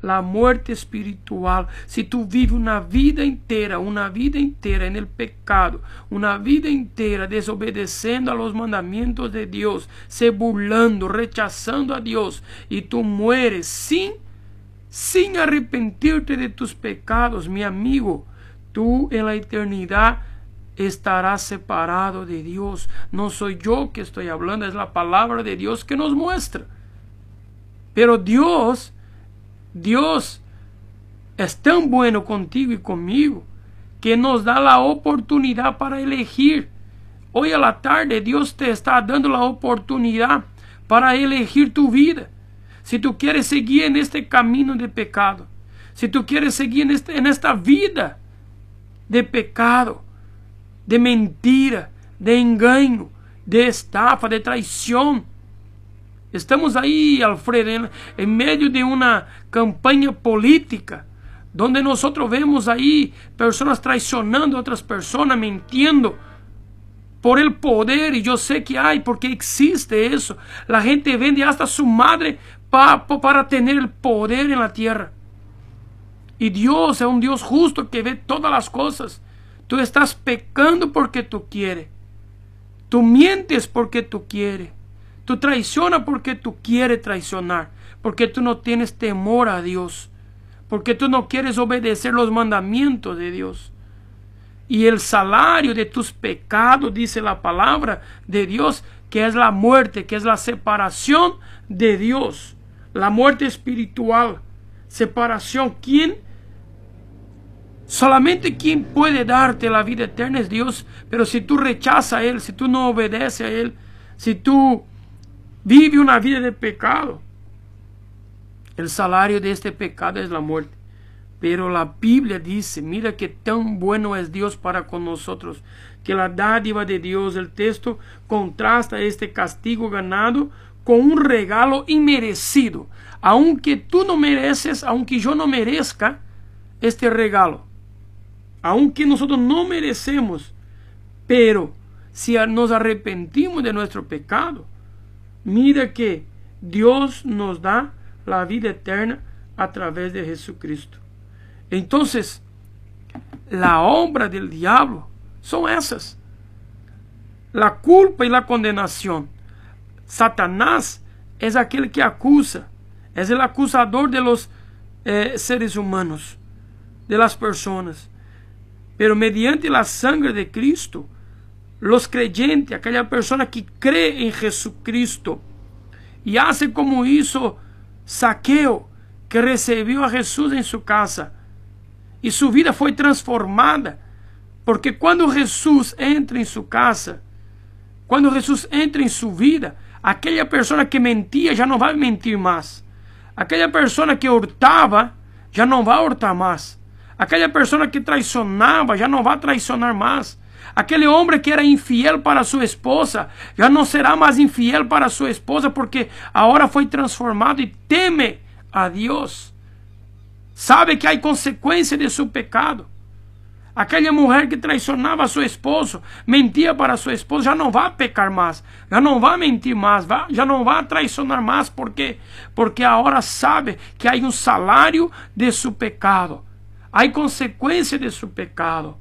la muerte espiritual. Si tú vives una vida entera en el pecado, una vida entera desobedeciendo a los mandamientos de Dios, se burlando, rechazando a Dios, y tú mueres sin arrepentirte de tus pecados, mi amigo, tú en la eternidad estarás separado de Dios. No soy yo que estoy hablando, es la palabra de Dios que nos muestra. Pero Dios es tan bueno contigo y conmigo que nos da la oportunidad para elegir. Hoy a la tarde Dios te está dando la oportunidad para elegir tu vida. Si tú quieres seguir en este camino de pecado, si tú quieres seguir en esta vida de pecado, de mentira, de engaño, de estafa, de traición. Estamos ahí, Alfredo, en medio de una campaña política, donde nosotros vemos ahí personas traicionando a otras personas, mintiendo por el poder, y yo sé que hay, porque existe eso. La gente vende hasta su madre para tener el poder en la tierra. Y Dios es un Dios justo que ve todas las cosas. Tú estás pecando porque tú quieres. Tú mientes porque tú quieres. Tú traicionas porque tú quieres traicionar. Porque tú no tienes temor a Dios. Porque tú no quieres obedecer los mandamientos de Dios. Y el salario de tus pecados, dice la palabra de Dios, que es la muerte, que es la separación de Dios. La muerte espiritual. Separación. Solamente quien puede darte la vida eterna es Dios. Pero si tú rechazas a Él, si tú no obedeces a Él, si tú vives una vida de pecado, el salario de este pecado es la muerte. Pero la Biblia dice, mira que tan bueno es Dios para con nosotros, que la dádiva de Dios, el texto contrasta este castigo ganado con un regalo inmerecido. Aunque tú no mereces, aunque yo no merezca este regalo, aunque nosotros no merecemos, pero si nos arrepentimos de nuestro pecado, mira que Dios nos da la vida eterna a través de Jesucristo. Entonces, la obra del diablo son esas: la culpa y la condenación. Satanás es aquel que acusa, es el acusador de los seres humanos, de las personas. Pero mediante la sangre de Cristo, los creyentes, aquella persona que cree en Jesucristo y hace como hizo Zaqueo, que recibió a Jesús en su casa y su vida fue transformada, porque cuando Jesús entra en su casa, cuando Jesús entra en su vida, aquella persona que mentía ya no va a mentir más, aquella persona que hurtaba ya no va a hurtar más, aquella persona que traicionaba ya no va a traicionar más, aquele hombre que era infiel para su esposa ya no será más infiel para su esposa, porque ahora fue transformado y teme a Dios, sabe que hay consecuencia de su pecado. Aquella mujer que traicionaba a su esposo, mentía para su esposo, ya no va a pecar más, ya no va a mentir más, ya no va a traicionar más, porque ahora sabe que hay un salario de su pecado, hay consecuencia de su pecado.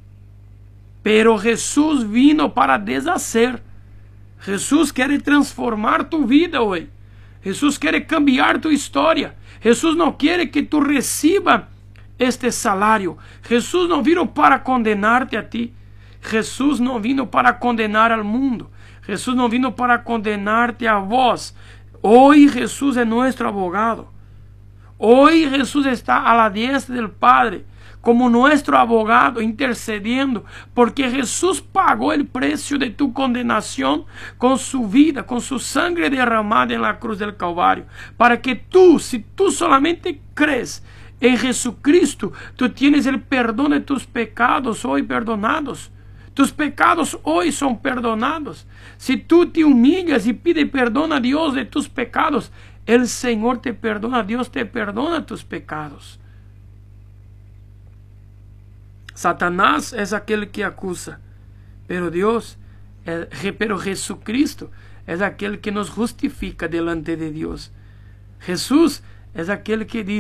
Pero Jesús vino para deshacer. Jesús quiere transformar tu vida hoy. Jesús quiere cambiar tu historia. Jesús no quiere que tú recibas este salario. Jesús no vino para condenarte a ti. Jesús no vino para condenar al mundo. Jesús no vino para condenarte a vos. Hoy Jesús es nuestro abogado. Hoy Jesús está a la diestra del Padre como nuestro abogado, intercediendo, porque Jesús pagó el precio de tu condenación con su vida, con su sangre derramada en la cruz del Calvario, para que tú, si tú solamente crees en Jesucristo, tú tienes el perdón de tus pecados hoy perdonados. Tus pecados hoy son perdonados. Si tú te humillas y pides perdón a Dios de tus pecados, el Señor te perdona, Dios te perdona tus pecados. Satanás es aquel que acusa, pero Jesucristo es aquel que nos justifica delante de Dios. Jesús es aquel que dice: